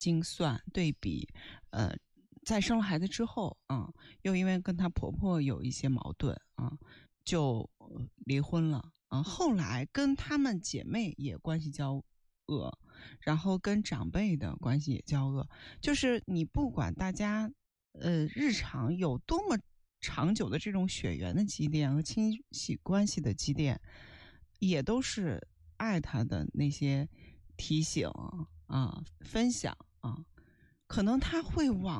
精算对比，呃，在生了孩子之后啊，又因为跟她婆婆有一些矛盾啊，就离婚了啊。后来跟她们姐妹也关系交恶，然后跟长辈的关系也交恶。就是你不管大家日常有多么长久的这种血缘的积淀和亲戚关系的积淀，也都是爱他的那些提醒啊、分享啊，可能他会往